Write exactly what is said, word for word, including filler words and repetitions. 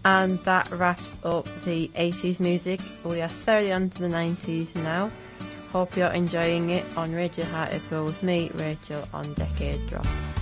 And that wraps up the eighties music. We are thoroughly onto the nineties now. Hope you're enjoying it on Radio Heart Echo with me, Rachel, on Decade Drop.